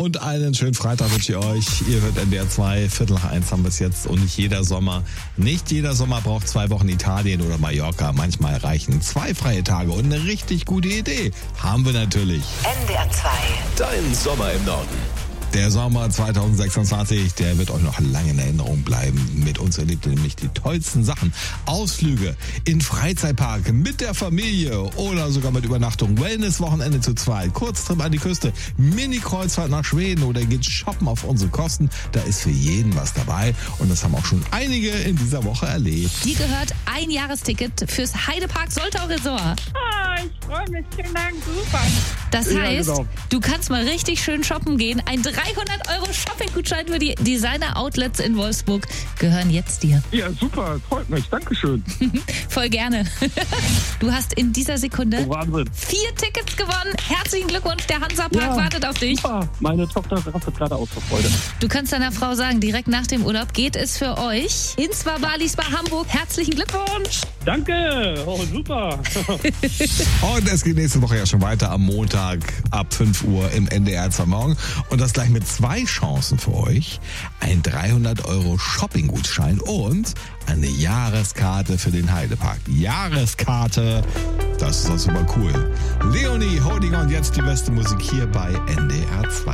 Und einen schönen Freitag wünsche ich euch. Ihr hört NDR 2, 1:15 haben wir es jetzt und nicht jeder Sommer braucht 2 Wochen Italien oder Mallorca. Manchmal reichen 2 freie Tage und eine richtig gute Idee haben wir natürlich. NDR 2. Dein Sommer im Norden. Der Sommer 2026, der wird euch noch lange in Erinnerung bleiben. Mit uns erlebt ihr nämlich die tollsten Sachen. Ausflüge in Freizeitpark mit der Familie oder sogar mit Übernachtung. Wellness-Wochenende zu zweit, Kurztrip an die Küste, Mini-Kreuzfahrt nach Schweden oder geht shoppen auf unsere Kosten. Da ist für jeden was dabei und das haben auch schon einige in dieser Woche erlebt. Dir gehört ein Jahresticket fürs Heidepark Soltau Resort. Ich freue mich. Vielen Dank. Super. Das Ja, heißt, genau. du kannst mal richtig schön shoppen gehen. Ein 300 € Shopping-Gutschein für die Designer-Outlets in Wolfsburg gehören jetzt dir. Ja, super. Freut mich. Dankeschön. Voll gerne. Du hast in dieser Sekunde Wahnsinn. 4 Tickets gewonnen. Herzlichen Glückwunsch, der Hansapark wartet auf dich. Super. Meine Tochter rastet gerade aus vor Freude. Du kannst deiner Frau sagen, direkt nach dem Urlaub geht es für euch ins Bali Spa Hamburg. Herzlichen Glückwunsch. Danke. Oh, super. Und es geht nächste Woche ja schon weiter am Montag ab 5 Uhr im NDR 2 Morgen. Und das gleich mit 2 Chancen für euch. Ein 300 € Shopping-Gutschein und eine Jahreskarte für den Heidepark. Jahreskarte, das ist doch super cool. Leonie, Holding und jetzt die beste Musik hier bei NDR 2.